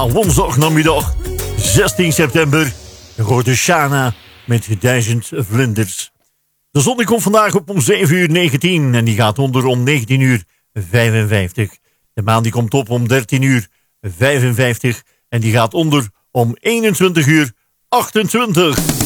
Ja, woensdag namiddag 16 september. Je hoort de Shana met 1000 vlinders. De zon komt vandaag op om 7:19 en die gaat onder om 19:55. De maan die komt op om 13:55 en die gaat onder om 21:28.